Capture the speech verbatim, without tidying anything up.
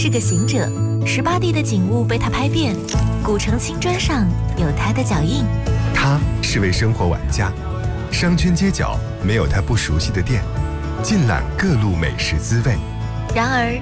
是个行者，十八地的景物被他拍遍，古城青砖上有他的脚印。 他是位生活玩家，商圈街角没有他不熟悉的店，尽览各路美食滋味。 然而